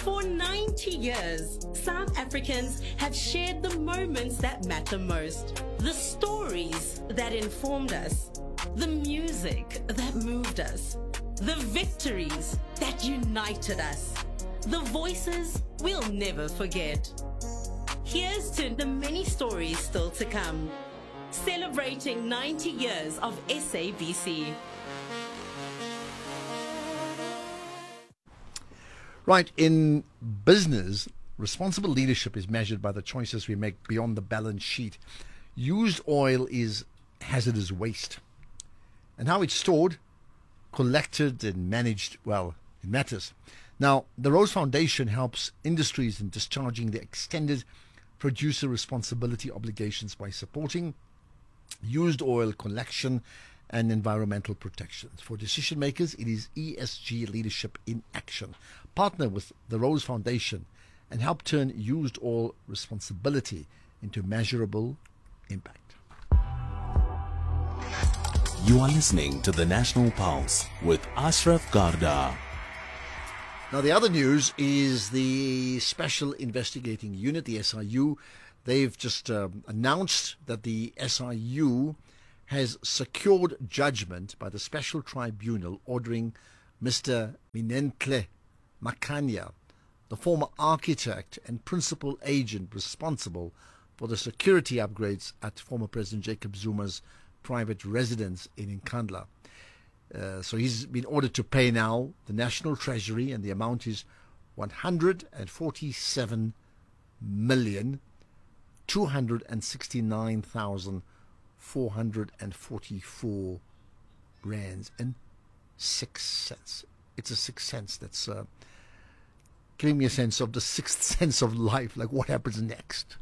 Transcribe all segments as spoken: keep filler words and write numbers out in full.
For ninety years, South Africans have shared the moments that matter most, the stories that informed us, the music that moved us, the victories that united us, the voices we'll never forget. Here's to the many stories still to come. Celebrating ninety years of S A B C. Right, in business, responsible leadership is measured by the choices we make beyond the balance sheet. Used oil is hazardous waste. And how it's stored, collected and managed, well, it matters. Now, the Rose Foundation helps industries in discharging their extended producer responsibility obligations by supporting used oil collection and environmental protections. For decision makers, it is E S G leadership in action. Partner with the Rose Foundation and help turn used oil responsibility into measurable impact. You are listening to the National Pulse with Ashraf Garda. Now, the other news is the Special Investigating Unit, the S I U. They've just um, announced that the S I U has secured judgment by the Special Tribunal ordering Mister Minenhle Makanya, the former architect and principal agent responsible for the security upgrades at former President Jacob Zuma's private residence in Nkandla. Uh, so he's been ordered to pay now the National Treasury, and the amount is one hundred forty-seven million two hundred sixty-nine thousand four hundred forty-four rands and six cents. It's a sixth sense that's uh, giving me a sense of the sixth sense of life, like what happens next.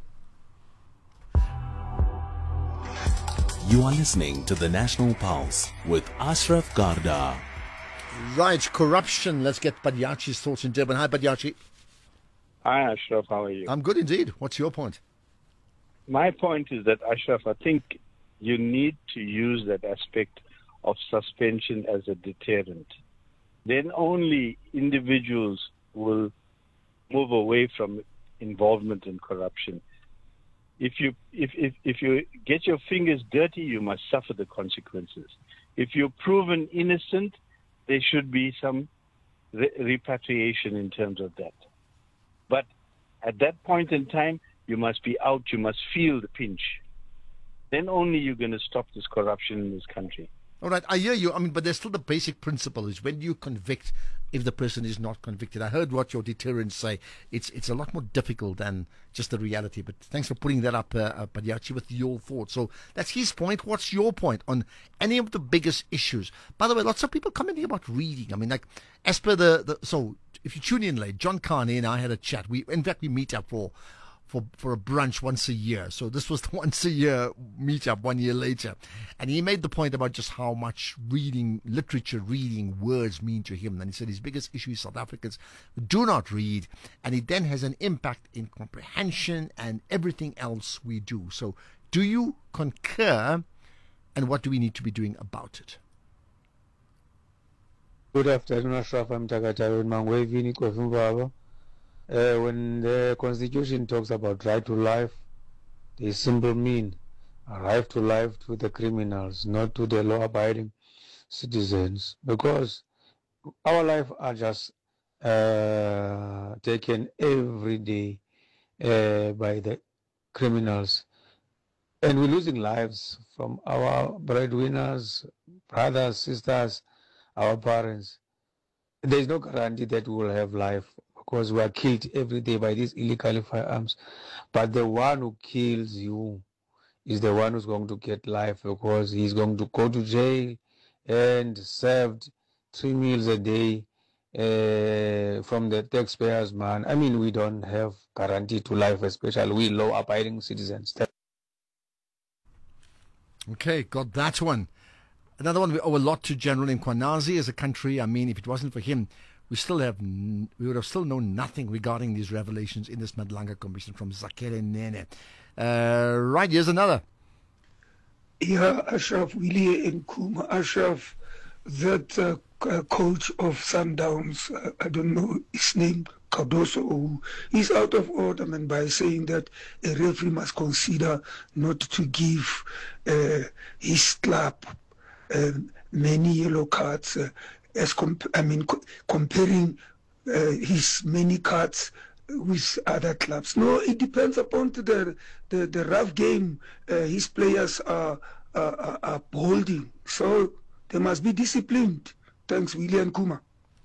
You are listening to the National Pulse with Ashraf Garda. Right, corruption. Let's get Padyachi's thoughts in Durban. Hi, Padyachi. Hi, Ashraf. How are you? I'm good indeed. What's your point? My point is that, Ashraf, I think you need to use that aspect of suspension as a deterrent. Then only individuals will move away from involvement in corruption. If you if, if, if you get your fingers dirty, you must suffer the consequences. If you're proven innocent, there should be some re- repatriation in terms of that. But at that point in time, you must be out, you must feel the pinch. Then only you're going to stop this corruption in this country. All right, I hear you. I mean, but there's still the basic principle is when you convict, if the person is not convicted. I heard what your deterrents say. It's it's a lot more difficult than just the reality. But thanks for putting that up, uh, uh, Padyachi, with your thoughts. So that's his point. What's your point on any of the biggest issues? By the way, lots of people commenting about reading. I mean, like, as per the, the so if you tune in late, John Carney and I had a chat. We in fact we meet up for. For, for a brunch once a year. So this was the once a year meetup one year later. And he made the point about just how much reading, literature, reading, words mean to him. And he said his biggest issue is South Africans do not read. And it then has an impact in comprehension and everything else we do. So do you concur? And what do we need to be doing about it? Good afternoon, Ashraf. I'm Takatawe Mangwevini Kwefumbaba. Uh, when the Constitution talks about right to life, they simply mean a right to life to the criminals, not to the law-abiding citizens, because our life are just uh, taken every day uh, by the criminals, and we're losing lives from our breadwinners, brothers, sisters, our parents. There is no guarantee that we will have life, because we are killed every day by these illegal firearms. But the one who kills you is the one who's going to get life, because he's going to go to jail and served three meals a day uh, from the taxpayers' man. I mean, we don't have guarantee to life, especially we law-abiding citizens. Okay, got that one. Another one, we owe a lot to General Mkhwanazi as a country. I mean, if it wasn't for him, we still have, we would have still known nothing regarding these revelations in this Madlanga Commission from Zakele Nene. Uh, right, here's another. Yeah, Ashraf, Willie and Kuma. Ashraf, that uh, coach of Sundowns, uh, I don't know his name, Cardoso, who is out of order, man, by saying that a referee must consider not to give uh, his club uh, many yellow cards, uh, as comp- I mean, co- comparing uh, his many cards with other clubs. No, it depends upon the the, the rough game uh, his players are, are, are holding. So they must be disciplined. Thanks, William Kuma.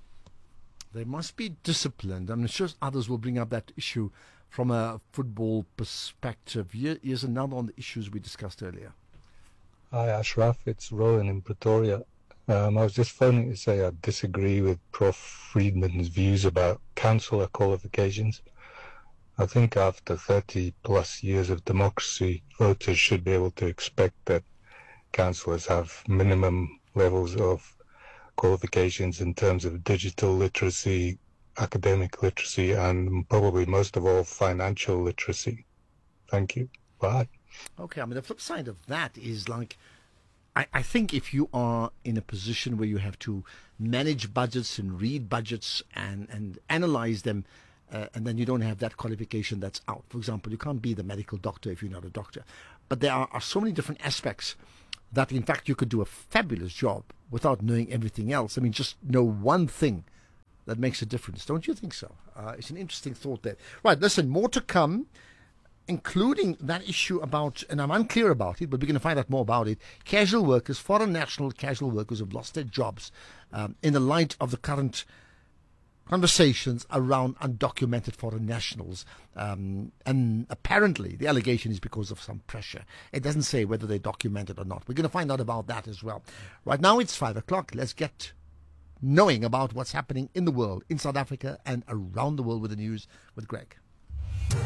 They must be disciplined. I'm sure others will bring up that issue from a football perspective. Here, here's another on the issues we discussed earlier. Hi, Ashraf. It's Rowan in Pretoria. Um, I was just phoning to say I disagree with Professor Friedman's views about councillor qualifications. I think after thirty plus years of democracy, voters should be able to expect that councillors have minimum levels of qualifications in terms of digital literacy, academic literacy, and probably most of all financial literacy. Thank you. Bye. Okay, I mean, the flip side of that is like, I, I think if you are in a position where you have to manage budgets and read budgets and, and analyze them, uh, and then you don't have that qualification that's out. For example, you can't be the medical doctor if you're not a doctor. But there are, are so many different aspects that, in fact, you could do a fabulous job without knowing everything else. I mean, just know one thing that makes a difference. Don't you think so? Uh, it's an interesting thought there. Right, listen, more to come, including that issue about, and I'm unclear about it, but we're going to find out more about it, casual workers, foreign national casual workers have lost their jobs um, in the light of the current conversations around undocumented foreign nationals. Um, and apparently the allegation is because of some pressure. It doesn't say whether they're documented or not. We're going to find out about that as well. Right now it's five o'clock. Let's get knowing about what's happening in the world, in South Africa and around the world with the news with Greg.